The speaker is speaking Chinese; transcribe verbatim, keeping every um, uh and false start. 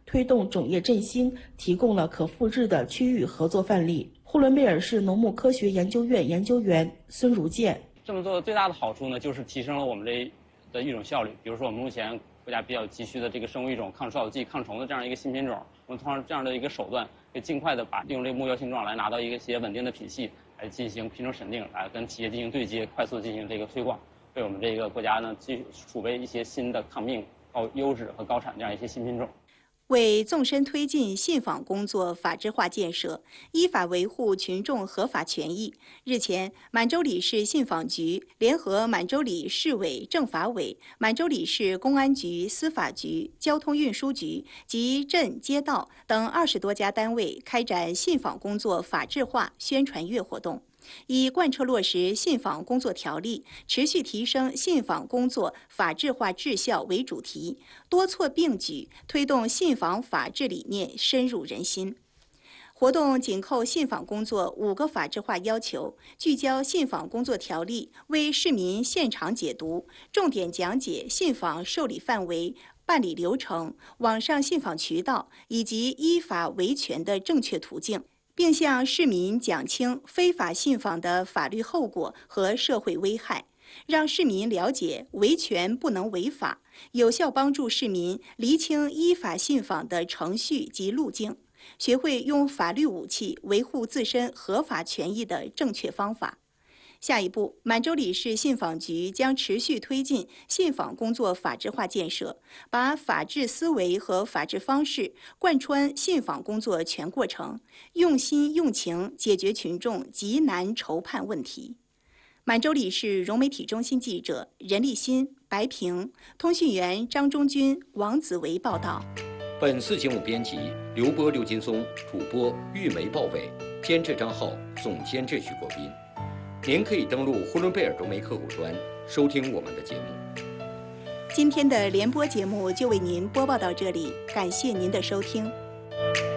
推动种业振兴提供了可复制的区域合作范例。呼伦贝尔市农牧科学研究院研究员孙如健： 这么做的最大的好处呢，就是提升了我们这的育种效率。比如说，我们目前国家比较急需的这个生物育种抗衰老剂、抗虫的这样一个新品种，我们通过这样的一个手段，可以尽快的把利用这个目标性状来拿到一些稳定的品系，来进行品种审定，来跟企业进行对接，快速进行这个推广，为我们这个国家呢继续储备一些新的抗病、高优质和高产这样一些新品种。 为纵深推进信访工作法治化建设，依法维护群众合法权益，日前，满洲里市信访局联合满洲里市委政法委、满洲里市公安局、司法局、交通运输局及镇街道等二十多家单位开展信访工作法治化宣传月活动。以贯彻落实信访工作条例，持续提升信访工作法治化治效为主题，多措并举，推动信访法治理念深入人心。活动紧扣信访工作五个法治化要求，聚焦信访工作条例，为市民现场解读，重点讲解信访受理范围、办理流程、网上信访渠道以及依法维权的正确途径，并向市民讲清非法信访的法律后果和社会危害，让市民了解维权不能违法，有效帮助市民厘清依法信访的程序及路径，学会用法律武器维护自身合法权益的正确方法。下一步，满洲里市信访局将持续推进信访工作法治化建设，把法治思维和法治方式贯穿信访工作全过程，用心用情解决群众急难愁盼问题。满洲里市融媒体中心记者任立新、白平，通讯员张忠军、王子维报道。 本次节目编辑刘波、刘金松，主播玉梅、鲍伟，监制张浩，总监制许国斌。您可以登录呼伦贝尔融媒客户端收听我们的节目。 今天的联播节目就为您播报到这里，感谢您的收听。